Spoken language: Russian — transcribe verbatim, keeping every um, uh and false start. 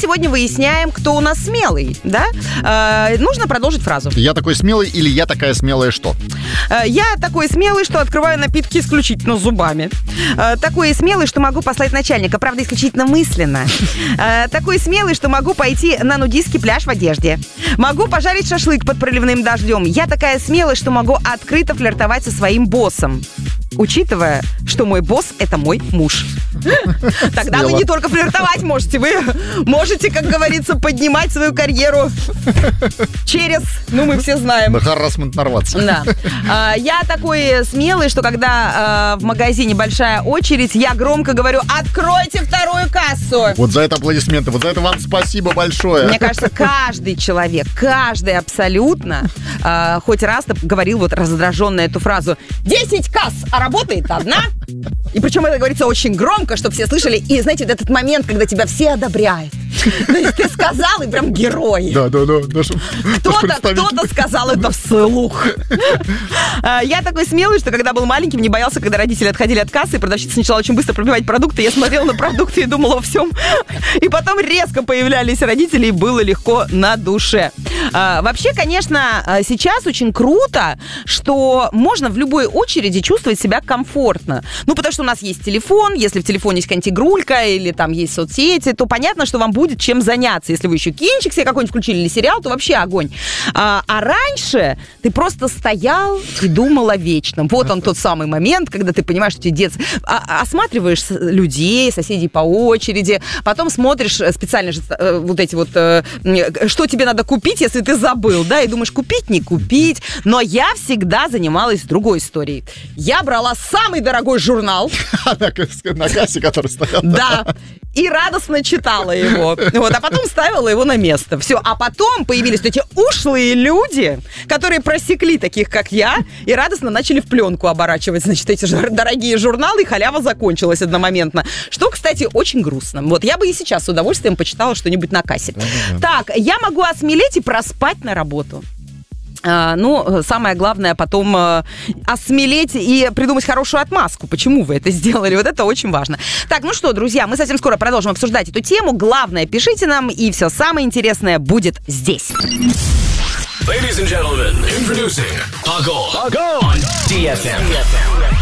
сегодня выясняем, кто у нас смелый, да? Э, нужно продолжить фразу. Я такой смелый или я такая смелая что? Э, я такой смелый, что открываю напитки исключительно зубами. Э, такой смелый, что могу послать начальника, правда, исключительно мысленно. Э, такой смелый, что могу пойти на нудистский пляж в одежде. Могу пожарить шашлык под проливным дождем. Я такая смелая, что могу открыто флиртовать со своим боссом. Учитывая, что мой босс — это мой муж. Тогда Смело. вы не только флиртовать можете, вы можете, как говорится, поднимать свою карьеру через, ну, мы все знаем. На харассмент нарваться. Да. А, я такой смелый, что когда а, в магазине большая очередь, я громко говорю: откройте вторую кассу. Вот за это аплодисменты, вот за это вам спасибо большое. Мне кажется, каждый человек, каждый абсолютно а, хоть раз говорил вот раздраженно эту фразу: десять касс, а работает одна. И причем это говорится очень громко, чтобы все слышали. И знаете, вот этот момент, когда тебя все одобряют. То есть ты сказал, и прям герой. Да, да, да. Наш, Кто-то, наш кто-то сказал это вслух. Я такой смелый, что когда был маленьким, не боялся, когда родители отходили от кассы, и продавщица начала очень быстро пробивать продукты. Я смотрела на продукты и думала о всем. И потом резко появлялись родители, и было легко на душе. Вообще, конечно, сейчас очень круто, что можно в любой очереди чувствовать себя комфортно. Ну, потому что у нас есть телефон, если в телефоне есть какая-нибудь игрулька или там есть соцсети, то понятно, что вам будет чем заняться. Если вы еще кинчик себе какой-нибудь включили или сериал, то вообще огонь. А, а раньше ты просто стоял и думал о вечном. Вот он тот самый момент, когда ты понимаешь, что тебе дед... А, осматриваешь людей, соседей по очереди, потом смотришь специально же вот эти вот, что тебе надо купить, если ты забыл, да, и думаешь, купить, не купить. Но я всегда занималась другой историей. Я брала самый дорогой журнал. На кассе, который стоял. Да. И радостно читала его. Вот, а потом ставила его на место. Все. А потом появились эти ушлые люди, которые просекли таких, как я, и радостно начали в пленку оборачивать, значит, эти же дорогие журналы, и халява закончилась одномоментно. Что, кстати, очень грустно. Вот, я бы и сейчас с удовольствием почитала что-нибудь на кассе. Так, я могу осмелеть и проспать на работу. Uh, ну, самое главное потом uh, осмелеть и придумать хорошую отмазку. Почему вы это сделали? Вот это очень важно. Так, ну что, друзья, мы совсем скоро продолжим обсуждать эту тему. Главное, пишите нам, и все самое интересное будет здесь. Ladies and gentlemen, introducing Agol on ди эф эм.